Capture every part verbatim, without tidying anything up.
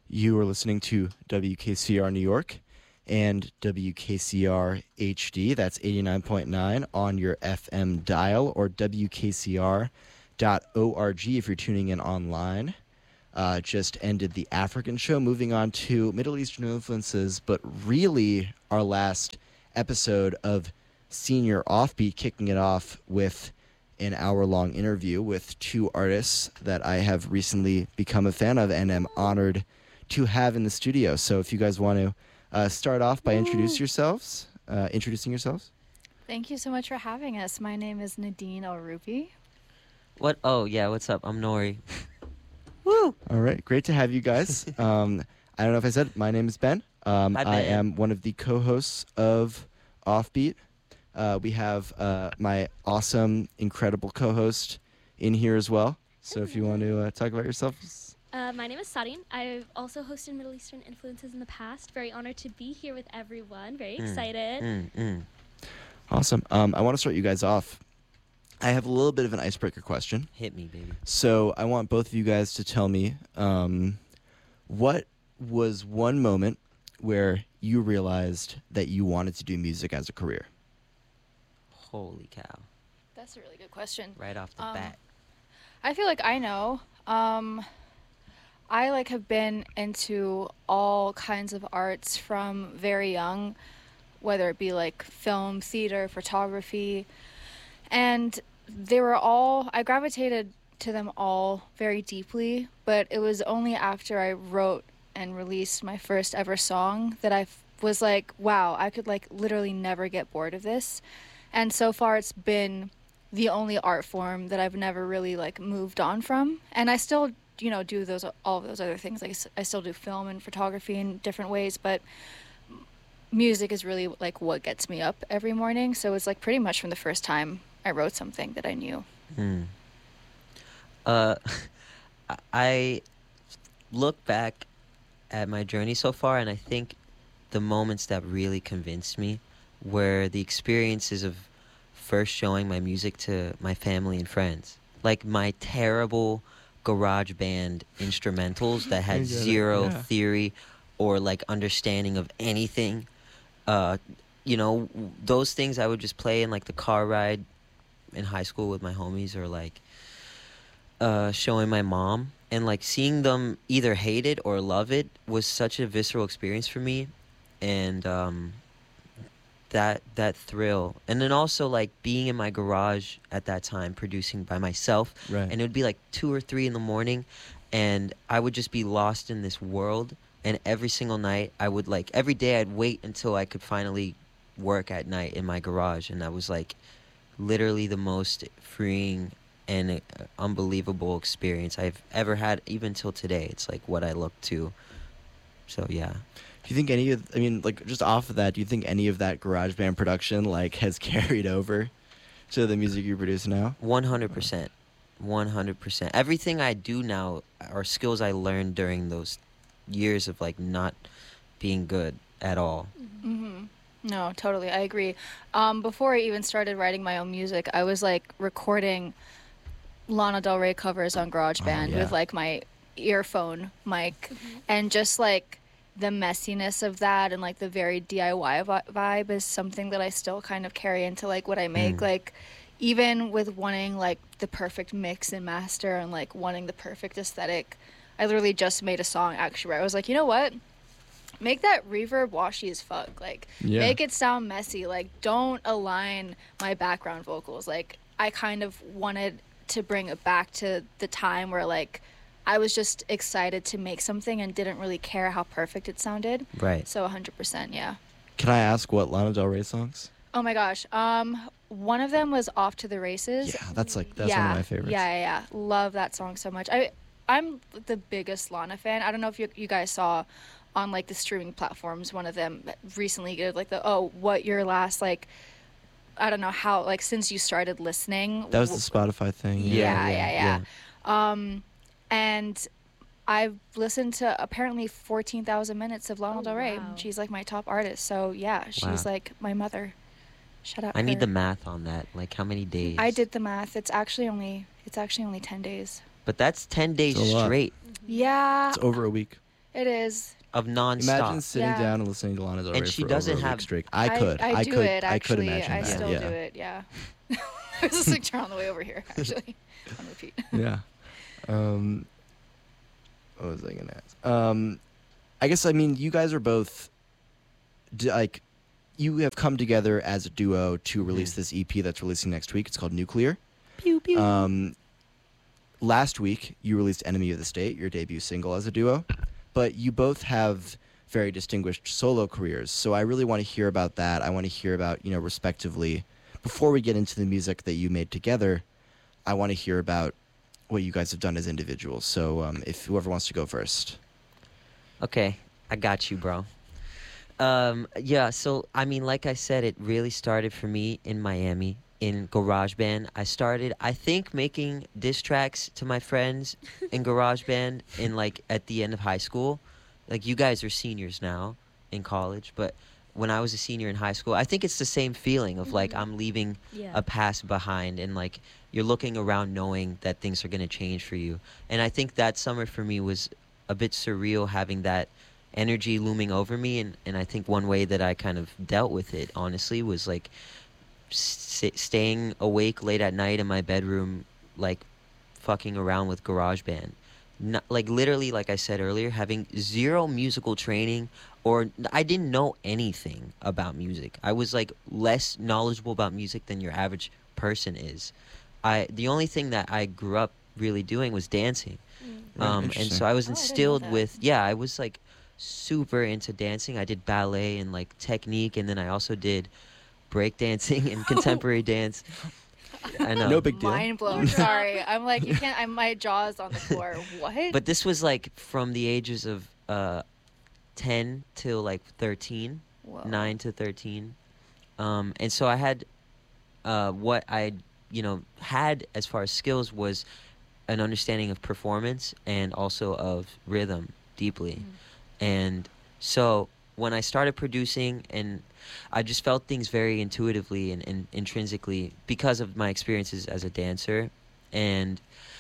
You are listening to W K C R New York and W K C R H D. That's eighty-nine point nine on your F M dial, or W K C R dot org if you're tuning in online. Uh, just ended the African show, moving on to Middle Eastern influences, but really our last episode of Senior Offbeat, kicking it off with an hour-long interview with two artists that I have recently become a fan of and am honored to have in the studio. So if you guys want to uh, start off by introduce yourselves, uh, introducing yourselves. Thank you so much for having us. My name is Nadine El-Rubi. What? Oh, yeah, what's up? I'm Nori. Woo! All right, great to have you guys. um, I don't know if I said, my name is Ben. Um, Hi, Ben. I am one of the co-hosts of Offbeat. Uh, we have uh, my awesome, incredible co-host in here as well. So if you want to uh, talk about yourselves. Uh, my name is Sadin. I've also hosted Middle Eastern influences in the past. Very honored to be here with everyone. Very Mm, excited. Mm, mm. Awesome. Um, I want to start you guys off. I have a little bit of an icebreaker question. Hit me, baby. So I want both of you guys to tell me um, what was one moment where you realized that you wanted to do music as a career? Holy cow. That's a really good question. Right off the Um, bat. I feel like I know. Um, I like have been into all kinds of arts from very young, whether it be like film, theater, photography, and they were all, I gravitated to them all very deeply, but it was only after I wrote and released my first ever song that I f- was like, wow, I could like literally never get bored of this. And so far it's been the only art form that I've never really like moved on from. And I still, you know, do those, all of those other things. Like I still do film and photography in different ways, but music is really like what gets me up every morning. So it's like pretty much from the first time I wrote something that I knew. Hmm. Uh, I look back at my journey so far, and I think the moments that really convinced me were the experiences of first showing my music to my family and friends. Like my terrible garage band instrumentals that I had get it, zero yeah. theory or like understanding of anything. Uh, you know, those things I would just play in like the car ride in high school with my homies, or like uh, showing my mom. And like seeing them either hate it or love it was such a visceral experience for me. And um, that that thrill. And then also like being in my garage at that time producing by myself. Right. And it would be like two or three in the morning, and I would just be lost in this world. And every single night I would like, every day I'd wait until I could finally work at night in my garage. And that was like literally the most freeing and uh, unbelievable experience I've ever had, even till today. It's like what I look to. So yeah. Do you think any of, I mean, like, just off of that, do you think any of that garage band production, like, has carried over to the music you produce now? one hundred percent. one hundred percent. Everything I do now are skills I learned during those years of, like, not being good at all. Mm-hmm. No, totally. I agree. Um, before I even started writing my own music, I was, like, recording Lana Del Rey covers on GarageBand yeah. with, like, my earphone mic. And just, like, the messiness of that and, like, the very D I Y vi- vibe is something that I still kind of carry into, like, what I make. Mm. Like, even with wanting, like, the perfect mix and master and, like, wanting the perfect aesthetic, I literally just made a song, actually, where I was like, you know what? Make that reverb washy as fuck. Like, Yeah. make it sound messy. Like, don't align my background vocals. Like, I kind of wanted to bring it back to the time where, like, I was just excited to make something and didn't really care how perfect it sounded. Right. So one hundred percent, yeah. Can I ask what Lana Del Rey songs? Oh my gosh. Um, one of them was Off to the Races. Yeah, that's like, that's yeah. one of my favorites. Yeah, yeah, yeah. Love that song so much. I, I'm the biggest Lana fan. I don't know if you, you guys saw on, like, the streaming platforms, one of them recently did, like, the, oh, what your last, like, I don't know how, like, since you started listening. That was the Spotify thing. Yeah, yeah, yeah. yeah. Um, and I've listened to apparently fourteen thousand minutes of Lana Oh, Del Rey. wow. She's, like, my top artist. So, yeah, she's, Wow. like, my mother. Shout out I need her. the math on that. Like, how many days? I did the math. It's actually only, it's actually only ten days. But that's ten days It's a lot. straight. Yeah. It's over a week. It is. of nonstop. Imagine sitting Yeah. down and listening to Lana Del Rey And she for doesn't over a week have- straight. I could. I, do could. it I could actually. imagine I that. still yeah. do it. Yeah. I was listening to her on the way over here, actually, on repeat. Yeah. Um, what was I gonna ask? Um, I guess I mean you guys are both d- like you have come together as a duo to release this E P that's releasing next week. It's called Nuclear. Pew, pew. Um, last week you released Enemy of the State, your debut single as a duo, but you both have very distinguished solo careers. So I really want to hear about that. I want to hear about, you know, respectively, before we get into the music that you made together, I want to hear about what you guys have done as individuals. So um, if whoever wants to go first. Okay, I got you, bro. Um, yeah, so I mean, like I said, it really started for me in Miami in GarageBand. I started, I think, making diss tracks to my friends in GarageBand in like at the end of high school. Like you guys are seniors now in college, but when I was a senior in high school, I think it's the same feeling of like Mhm. I'm leaving Yeah. a past behind and like you're looking around knowing that things are going to change for you. And I think that summer for me was a bit surreal, having that energy looming over me. And, and I think one way that I kind of dealt with it, honestly, was like s- staying awake late at night in my bedroom, like fucking around with GarageBand. Not, like literally, like I said earlier, having zero musical training, or I didn't know anything about music. I was like less knowledgeable about music than your average person is. I the only thing that I grew up really doing was dancing. Mm. Right, Um, and interesting. so I was Oh, I didn't know instilled that. with, yeah, I was like super into dancing. I did ballet and like technique, and then I also did breakdancing and contemporary dance. I know. No big deal. Mind blown. Sorry. I'm like, you can't, I, my jaw's on the floor. What? But this was like from the ages of uh, ten till like thirteen, Whoa. nine to thirteen. Um, and so I had uh, what I, you know, had as far as skills was an understanding of performance and also of rhythm deeply. Mhm. And so when I started producing, and I just felt things very intuitively and, and intrinsically because of my experiences as a dancer. And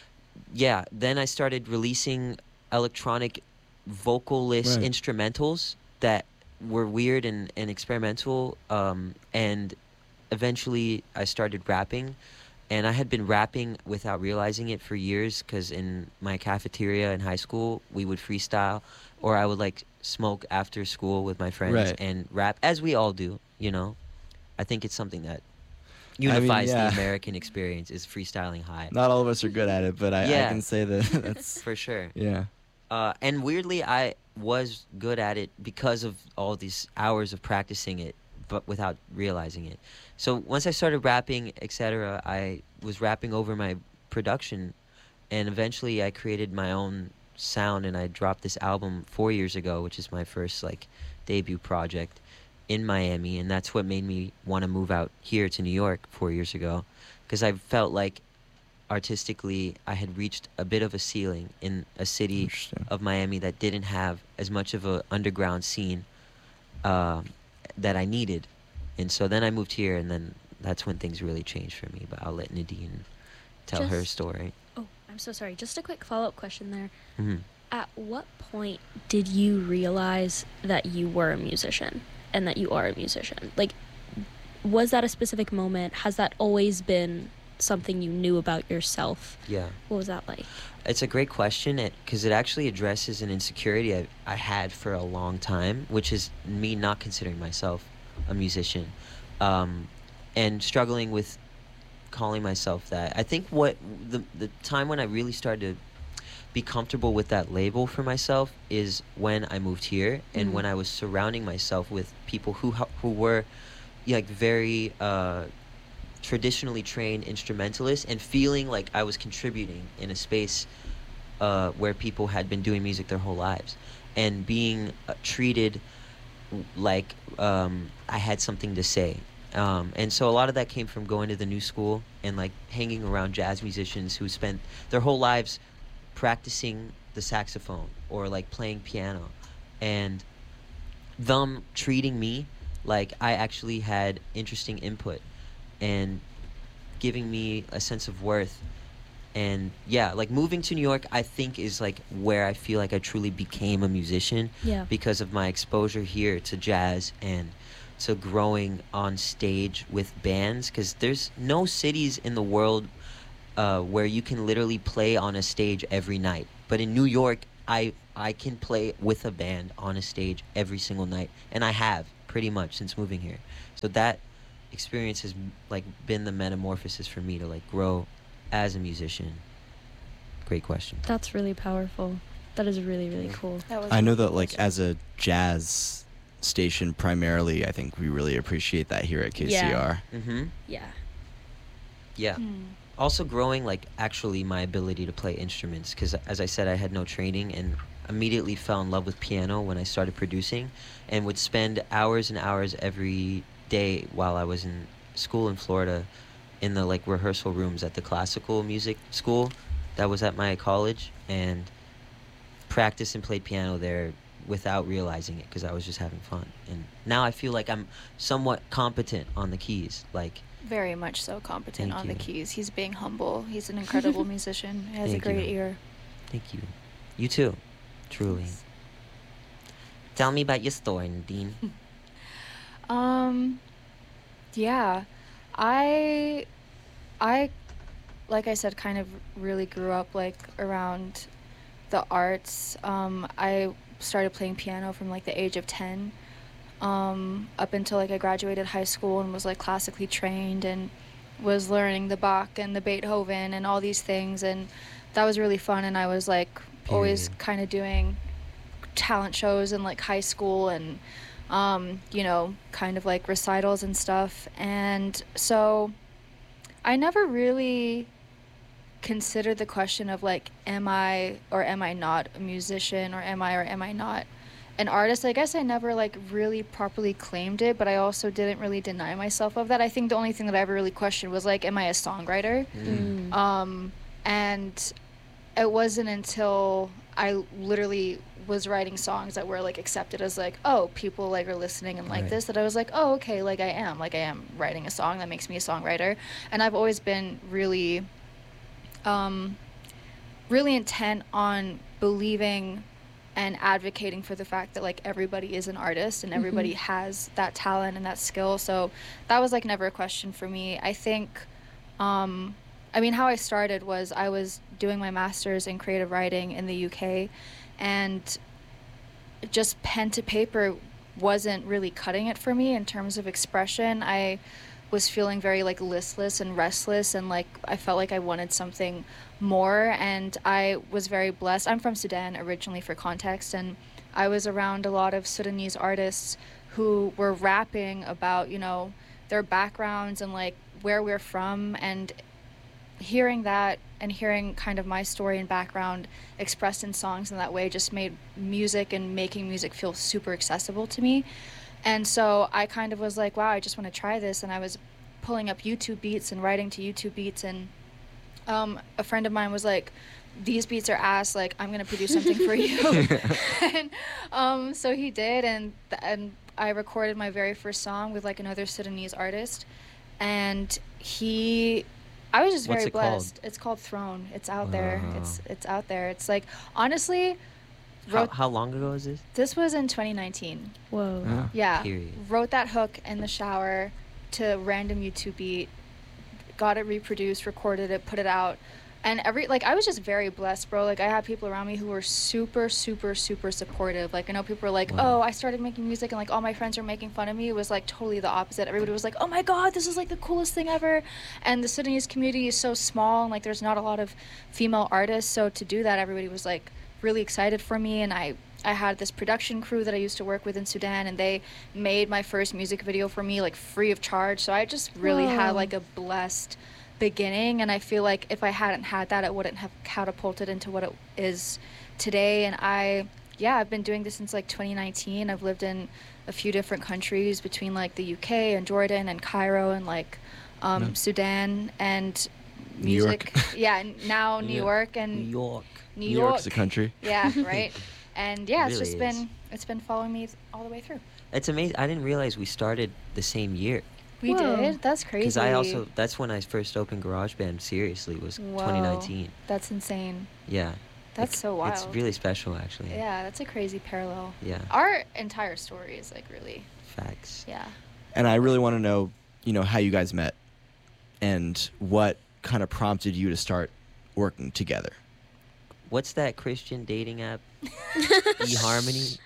yeah, then I started releasing electronic vocalless Right. instrumentals that were weird and, and experimental. Um, and eventually I started rapping. And I had been rapping without realizing it for years, because in my cafeteria in high school, we would freestyle, or I would like smoke after school with my friends Right. and rap, as we all do, you know? I think it's something that mean, unifies yeah. the American experience, is freestyling high. Not all of us are good at it, but I, I Yeah. can say that that's For sure. yeah. Uh, and weirdly, I was good at it because of all these hours of practicing it, but without realizing it. So once I started rapping, et cetera, I was rapping over my production, and eventually I created my own sound, and I dropped this album four years ago, which is my first like debut project in Miami, and that's what made me want to move out here to New York four years ago, because I felt like artistically I had reached a bit of a ceiling in a city Interesting. of Miami that didn't have as much of a underground scene um, that I needed. And so then I moved here, and then that's when things really changed for me. But I'll let Nadine tell her Just- story. Oh, I'm so sorry. Just a quick follow up question there. hmm At what point did you realize that you were a musician and that you are a musician? Like, was that a specific moment? Has that always been something you knew about yourself? Yeah. What was that like? It's a great question, because it, it actually addresses an insecurity I, I had for a long time, which is me not considering myself a musician, um, and struggling with calling myself that. I think what the the time when I really started to be comfortable with that label for myself is when I moved here, and Mhm. when I was surrounding myself with people who ho- who were like very uh, traditionally trained instrumentalists, and feeling like I was contributing in a space uh, where people had been doing music their whole lives, and being uh, treated like um, I had something to say. Um, and so a lot of that came from going to the new school and like hanging around jazz musicians who spent their whole lives practicing the saxophone or like playing piano, and them treating me like I actually had interesting input and giving me a sense of worth And yeah, like moving to New York, I think is like where I feel like I truly became a musician Yeah. because of my exposure here to jazz and to growing on stage with bands. Because there's no cities in the world uh, where you can literally play on a stage every night. But in New York, I I can play with a band on a stage every single night, and I have pretty much since moving here. So that experience has like been the metamorphosis for me to like grow as a musician. Great question. That's really powerful. That is really, really Yeah. cool. That was I a know really that cool like question. as a jazz station primarily, I think we really appreciate that here at K C R. Mm-hmm. Yeah. Yeah. Hmm. Also growing like actually my ability to play instruments, because as I said, I had no training and immediately fell in love with piano when I started producing, and would spend hours and hours every day while I was in school in Florida in the like rehearsal rooms at the classical music school that was at my college, and practiced and played piano there without realizing it because I was just having fun. And now I feel like I'm somewhat competent on the keys. Like, Very much so competent Thank on the you. keys. He's being humble. He's an incredible musician. He has Thank a great you. ear. thank you. You too. Truly. Thanks. Tell me about your story, Nadine. Um, yeah, I, I, like I said, kind of really grew up like around the arts. Um, I started playing piano from like the age of ten, um, up until like I graduated high school and was like classically trained and was learning the Bach and the Beethoven and all these things, and that was really fun. And I was like always Period. kind of doing talent shows in like high school and um, you know, kind of like recitals and stuff. And so I never really considered the question of like, am I or am I not a musician, or am I or am I not an artist? I guess I never like really properly claimed it, but I also didn't really deny myself of that. I think the only thing that I ever really questioned was like, am I a songwriter? Mm. Mm. Um, and it wasn't until I literally was writing songs that were like accepted as like, oh, people like are listening and like Right. this, that I was like, oh, okay, like I am, like I am writing a song that makes me a songwriter. And I've always been really, um, really intent on believing and advocating for the fact that like everybody is an artist and everybody Mhm. has that talent and that skill. So that was like never a question for me. I think, um, I mean, how I started was I was doing my master's in creative writing in the U K, and just pen to paper wasn't really cutting it for me in terms of expression. I was feeling very like listless and restless, and like I felt like I wanted something more. And I was very blessed. I'm from Sudan originally, for context, and I was around a lot of Sudanese artists who were rapping about, you know, their backgrounds and like where we're from, and hearing that and hearing kind of my story and background expressed in songs in that way just made music and making music feel super accessible to me. And so I kind of was like, wow, I just want to try this. And I was pulling up YouTube beats and writing to YouTube beats. And um, a friend of mine was like, these beats are ass, like I'm going to produce something for you. And um, so he did. And, th- and I recorded my very first song with like another Sudanese artist. And he... I was just What's very it called? blessed. It's called Throne. It's out there. Wow. It's it's out there. It's like, honestly, How, wrote how long ago is this? this was in twenty nineteen. Whoa. Yeah. Yeah. Period. Wrote that hook in the shower to random YouTube beat, got it reproduced, recorded it, put it out. And every like I was just very blessed, bro. Like I had people around me who were super, super, super supportive. Like I know people were like, Wow. "Oh, I started making music and like all my friends are making fun of me." It was like totally the opposite. Everybody was like, "Oh my God, this is like the coolest thing ever." And the Sudanese community is so small, and like there's not a lot of female artists. So to do that, everybody was like really excited for me. And I I had this production crew that I used to work with in Sudan, and they made my first music video for me like free of charge. So I just really had Whoa. like a blessed beginning, and I feel like if I hadn't had that, it wouldn't have catapulted into what it is today. And I yeah I've been doing this since like twenty nineteen. I've lived in a few different countries between like the U K and Jordan and Cairo and like um Yeah. Sudan and New York. music. Yeah, and now New Yeah. York and New York. New New York's a country. Yeah, right. And yeah, It it's just really been is. it's been following me th- all the way through. It's amazing. I didn't realize we started the same year. We Whoa. did? That's crazy. Because I also, that's when I first opened GarageBand seriously, was Whoa. twenty nineteen. That's insane. Yeah. That's Like, so wild. It's really special, actually. Yeah, that's a crazy parallel. Yeah. Our entire story is like really, Facts. yeah. And I really want to know, you know, how you guys met and what kind of prompted you to start working together. What's that Christian dating app? eHarmony?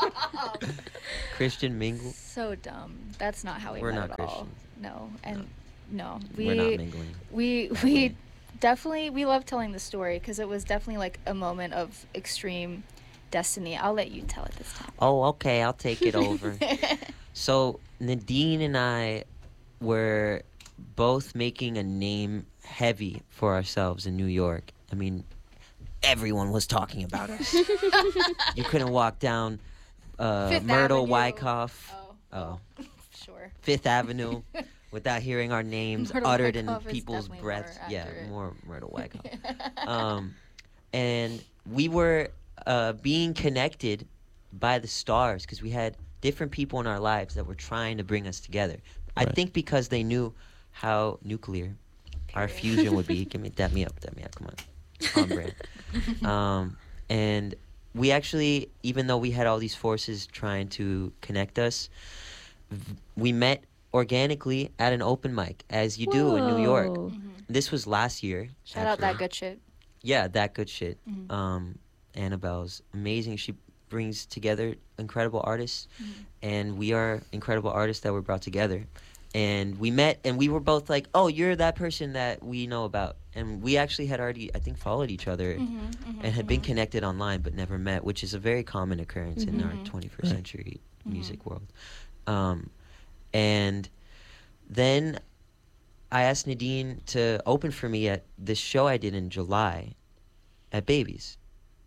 Christian Mingle? So dumb. That's not how we We're met not at all. Christians. No, and no, we We're not mingling. we That we way. definitely we love telling the story because it was definitely like a moment of extreme destiny. I'll let you tell it this time. Oh, okay, I'll take it over. So Nadine and I were both making a name heavy for ourselves in New York. I mean, everyone was talking about us. You couldn't walk down uh, Fifth Myrtle, Avenue. Wyckoff, Oh, oh, sure. Fifth Avenue, without hearing our names Myrtle uttered in Wyckoff is people's definitely breaths. more Yeah, accurate. more Myrtle Wyckoff. um, and we were uh, being connected by the stars because we had different people in our lives that were trying to bring us together. I Right. think because they knew how nuclear our Period. fusion would be. Give me, dap me up, dap me up. Come on, on brand. Um, and we actually, even though we had all these forces trying to connect us, v- we met organically at an open mic, as you do in New York. Whoa. Mhm. This was last year. Shout out that actually. good shit. Yeah, that good shit. Mhm. Um, Annabelle's amazing. She brings together incredible artists, Mhm. and we are incredible artists that were brought together. And we met, and we were both like, "Oh, you're that person that we know about." And we actually had already, I think, followed each other Mhm, mhm, and had been mhm. connected online but never met, which is a very common occurrence in our Mhm. twenty-first Right. century Mhm. music world. Um, and then I asked Nadine to open for me at this show I did in July at Babies.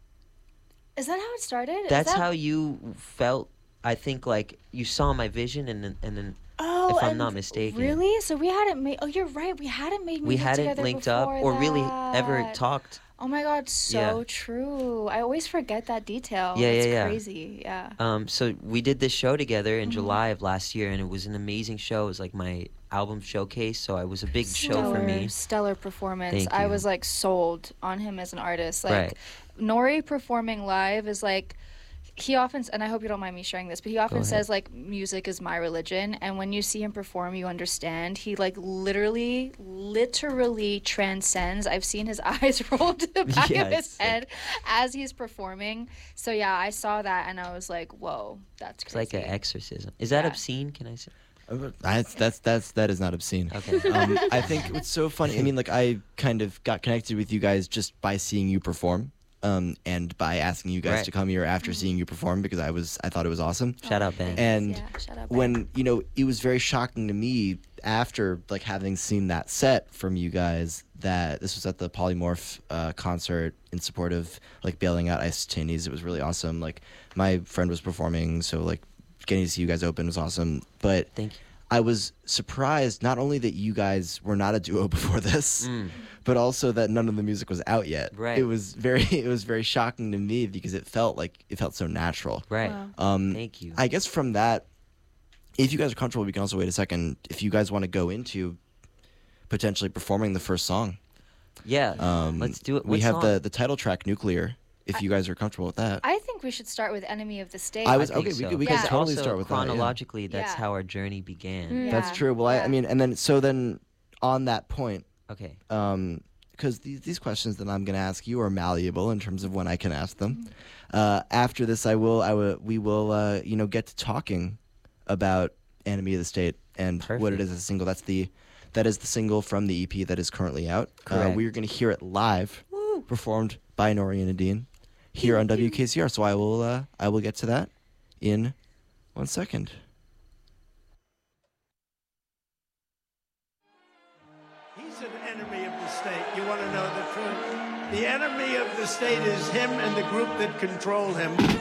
Is that how it started? Is That's that- how you felt. I think like you saw my vision, and then and then Oh, if I'm and not mistaken. Really? So we hadn't made. Oh, you're right. We hadn't made. we music hadn't together linked up before or really ever that. talked. Oh my God, so Yeah. true. I always forget that detail. Yeah, That's yeah, yeah. crazy. Yeah. Um, so we did this show together in Mhm. July of last year, and it was an amazing show. It was like my album showcase, so it was a big show for me. Stellar performance. Thank I you. was like sold on him as an artist. Like Right. Nori performing live is like he often s- and I hope you don't mind me sharing this, but he often ahead. says like music is my religion, and when you see him perform you understand. He like literally literally transcends. I've seen his eyes roll to the back Yeah, of his it's sick. head as he's performing. So yeah, I saw that and I was like, "Whoa, that's It's crazy." like an exorcism. Is that Yeah. obscene? Can I say? That's that's that's that is not obscene. Okay. um, I think it's so funny. I mean, like I kind of got connected with you guys just by seeing you perform, um, and by asking you guys Right. to come here after seeing you perform because I was I thought it was awesome. Shout out, Ben. thanks. And Yeah, shout out, Ben. When you know, it was very shocking to me after like having seen that set from you guys that this was at the Polymorph uh, concert in support of like bailing out Isotonies. It was really awesome. Like my friend was performing, so like getting to see you guys open was awesome. But Thank you. I was surprised not only that you guys were not a duo before this, Mm. but also that none of the music was out yet. Right. It was very it was very shocking to me because it felt like it felt so natural. Right. Wow. Um Thank you. I guess from that, if you guys are comfortable, we can also wait a second. If you guys want to go into potentially performing the first song, yeah. um, Let's do it. We What have song? the the title track, "Nuclear." If you guys are comfortable with that, I think we should start with Enemy of the State. I was I think okay. We so. could we Yeah. could totally also, start with that. yeah. chronologically, that's Yeah. how our journey began. Mm. That's Yeah, true. Well, I, yeah. I mean, and then so then on that point, Okay. um, because these these questions that I'm going to ask you are malleable in terms of when I can ask them. Mm-hmm. Uh, after this, I will I will we will uh, you know get to talking about "Enemy of the State" and what it Perfect. is as a single. That's the that is the single from the E P that is currently out. Uh, Correct. we're going to hear it live, performed by Nori and Nadine here on W K C R. So I will uh, I will get to that in one second. He's an enemy of the state. You want to know the truth? The enemy of the state is him and the group that control him.